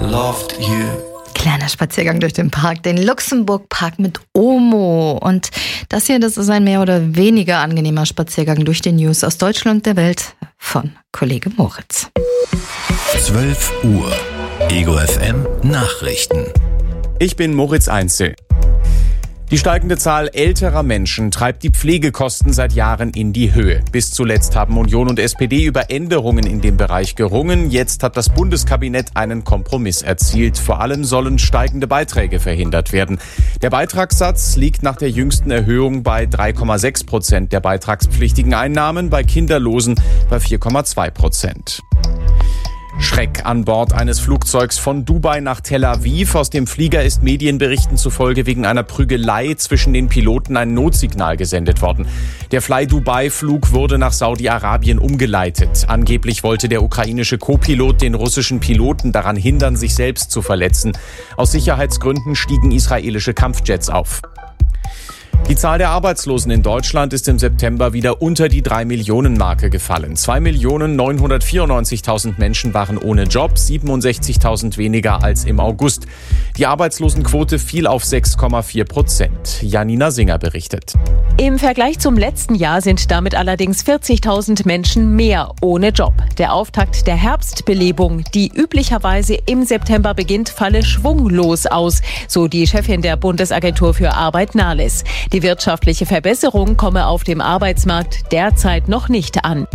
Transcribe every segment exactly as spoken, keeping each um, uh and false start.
loved you. Kleiner Spaziergang durch den Park, den Luxemburg-Park mit Omo. Und das hier, das ist ein mehr oder weniger angenehmer Spaziergang durch die News aus Deutschland und der Welt von Kollege Moritz. zwölf Uhr. Ego F M Nachrichten. Ich bin Moritz Einzel. Die steigende Zahl älterer Menschen treibt die Pflegekosten seit Jahren in die Höhe. Bis zuletzt haben Union und S P D über Änderungen in dem Bereich gerungen. Jetzt hat das Bundeskabinett einen Kompromiss erzielt. Vor allem sollen steigende Beiträge verhindert werden. Der Beitragssatz liegt nach der jüngsten Erhöhung bei drei Komma sechs Prozent der beitragspflichtigen Einnahmen, bei Kinderlosen bei vier Komma zwei Prozent. Schreck an Bord eines Flugzeugs von Dubai nach Tel Aviv. Aus dem Flieger ist Medienberichten zufolge wegen einer Prügelei zwischen den Piloten ein Notsignal gesendet worden. Der Fly-Dubai-Flug wurde nach Saudi-Arabien umgeleitet. Angeblich wollte der ukrainische Co-Pilot den russischen Piloten daran hindern, sich selbst zu verletzen. Aus Sicherheitsgründen stiegen israelische Kampfjets auf. Die Zahl der Arbeitslosen in Deutschland ist im September wieder unter die drei Millionen Marke gefallen. zwei Millionen neunhundertvierundneunzigtausend Menschen waren ohne Job, siebenundsechzigtausend weniger als im August. Die Arbeitslosenquote fiel auf sechs Komma vier Prozent. Janina Singer berichtet. Im Vergleich zum letzten Jahr sind damit allerdings vierzigtausend Menschen mehr ohne Job. Der Auftakt der Herbstbelebung, die üblicherweise im September beginnt, falle schwunglos aus, so die Chefin der Bundesagentur für Arbeit Nahles. Die wirtschaftliche Verbesserung komme auf dem Arbeitsmarkt derzeit noch nicht an.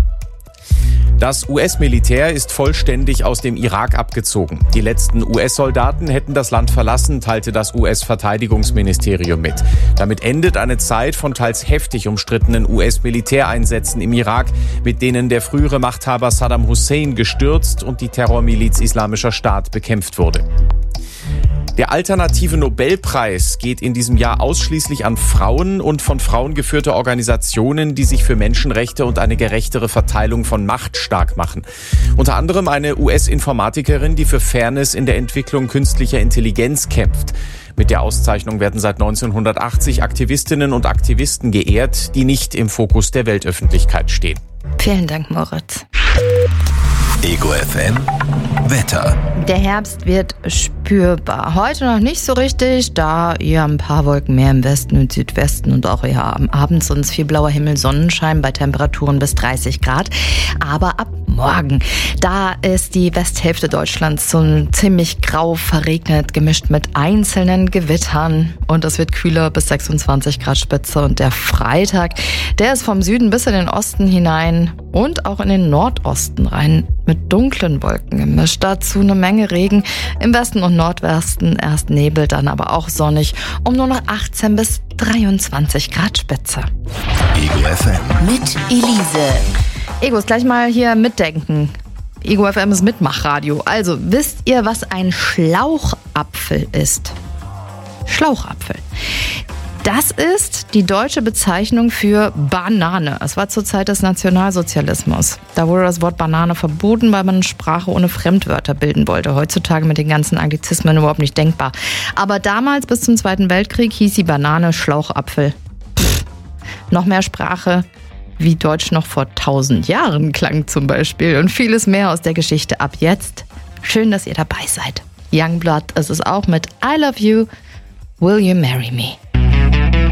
Das U S-Militär ist vollständig aus dem Irak abgezogen. Die letzten U S-Soldaten hätten das Land verlassen, teilte das U S-Verteidigungsministerium mit. Damit endet eine Zeit von teils heftig umstrittenen U S-Militäreinsätzen im Irak, mit denen der frühere Machthaber Saddam Hussein gestürzt und die Terrormiliz Islamischer Staat bekämpft wurde. Der alternative Nobelpreis geht in diesem Jahr ausschließlich an Frauen und von Frauen geführte Organisationen, die sich für Menschenrechte und eine gerechtere Verteilung von Macht stark machen. Unter anderem eine U S-Informatikerin, die für Fairness in der Entwicklung künstlicher Intelligenz kämpft. Mit der Auszeichnung werden seit neunzehnhundertachtzig Aktivistinnen und Aktivisten geehrt, die nicht im Fokus der Weltöffentlichkeit stehen. Vielen Dank, Moritz. Ego F M Wetter. Der Herbst wird spürbar. Heute noch nicht so richtig, da eher ein paar Wolken mehr im Westen und Südwesten und auch eher abends sonst viel blauer Himmel, Sonnenschein bei Temperaturen bis dreißig Grad. Aber ab morgen, da ist die Westhälfte Deutschlands so ziemlich grau verregnet, gemischt mit einzelnen Gewittern. Und es wird kühler bis sechsundzwanzig Grad Spitze. Und der Freitag, der ist vom Süden bis in den Osten hinein und auch in den Nordosten rein mit dunklen Wolken gemischt. Dazu eine Menge Regen. Im Westen und Nordwesten erst Nebel, dann aber auch sonnig. Um nur noch achtzehn bis dreiundzwanzig Grad Spitze. Ego F M Mit Elise. Egos, gleich mal hier mitdenken. Ego F M ist Mitmachradio. Also, wisst ihr, was ein Schlauchapfel ist? Schlauchapfel. Das ist die deutsche Bezeichnung für Banane. Es war zur Zeit des Nationalsozialismus. Da wurde das Wort Banane verboten, weil man eine Sprache ohne Fremdwörter bilden wollte. Heutzutage mit den ganzen Anglizismen überhaupt nicht denkbar. Aber damals, bis zum Zweiten Weltkrieg, hieß die Banane Schlauchapfel. Pff, noch mehr Sprache, wie Deutsch noch vor tausend Jahren klang zum Beispiel. Und vieles mehr aus der Geschichte ab jetzt. Schön, dass ihr dabei seid. Youngblood ist es auch mit I Love You, Will You Marry Me?